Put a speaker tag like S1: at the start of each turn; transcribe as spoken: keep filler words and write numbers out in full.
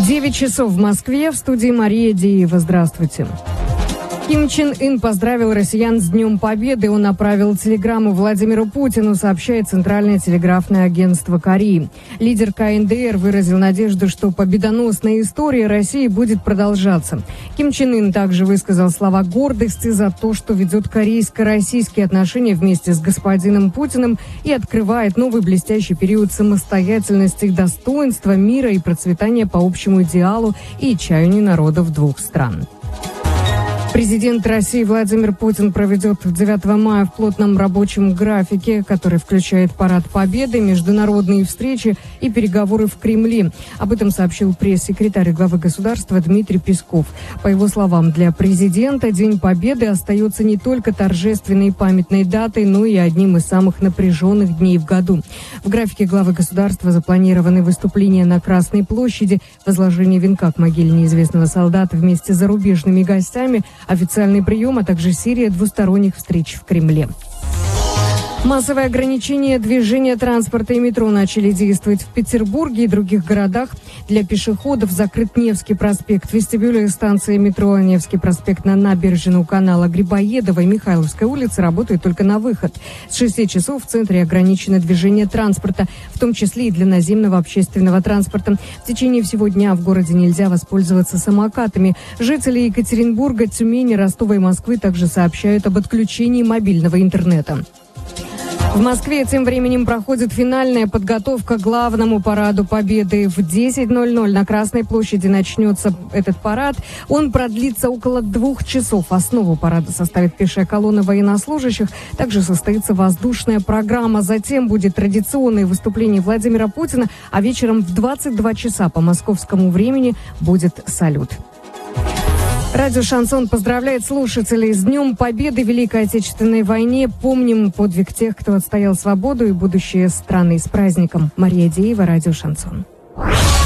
S1: девять часов в Москве. В студии Мария Деева. Здравствуйте. Ким Чен Ын поздравил россиян с Днем Победы. Он направил телеграмму Владимиру Путину, сообщает Центральное телеграфное агентство Кореи. Лидер ка эн дэ эр выразил надежду, что победоносная история России будет продолжаться. Ким Чен Ын также высказал слова гордости за то, что ведет корейско-российские отношения вместе с господином Путиным и открывает новый блестящий период самостоятельности, достоинства, мира и процветания по общему идеалу и чаянию народов двух стран. Президент России Владимир Путин проведет девятого мая в плотном рабочем графике, который включает парад Победы, международные встречи и переговоры в Кремле. Об этом сообщил пресс-секретарь главы государства Дмитрий Песков. По его словам, для президента День Победы остается не только торжественной и памятной датой, но и одним из самых напряженных дней в году. В графике главы государства запланированы выступления на Красной площади, возложение венка к могиле неизвестного солдата вместе с зарубежными гостями, официальный прием, а также серия двусторонних встреч в Кремле. Массовые ограничения движения транспорта и метро начали действовать в Петербурге и других городах. Для пешеходов закрыт Невский проспект, вестибюли станции метро Невский проспект на набережной канала Грибоедова и Михайловская улица работают только на выход. С шести часов в центре ограничено движение транспорта, в том числе и для наземного общественного транспорта. В течение всего дня в городе нельзя воспользоваться самокатами. Жители Екатеринбурга, Тюмени, Ростова и Москвы также сообщают об отключении мобильного интернета. В Москве тем временем проходит финальная подготовка к главному параду Победы. В десять ноль ноль на Красной площади начнется этот парад. Он продлится около двух часов. Основу парада составит пешая колонна военнослужащих. Также состоится воздушная программа. Затем будет традиционное выступление Владимира Путина. А вечером в двадцать два часа по московскому времени будет салют. Радио «Шансон» поздравляет слушателей с Днем Победы в Великой Отечественной войне. Помним подвиг тех, кто отстоял свободу и будущее страны. С праздником! Мария Деева, Радио «Шансон».